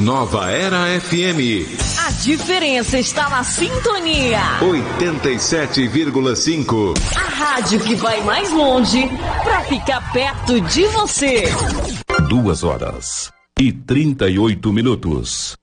Nova Era FM. A diferença está na sintonia. 87,5. A rádio que vai mais longe para ficar perto de você. 2 horas e 38 minutos.